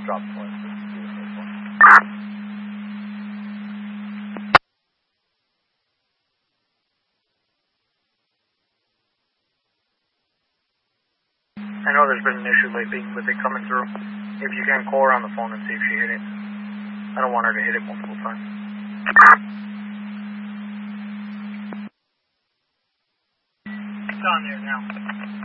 Drop point. I know there's been an issue lately with it coming through. If you can, call her on the phone and see if she hit it. I don't want her to hit it multiple times. It's on there now.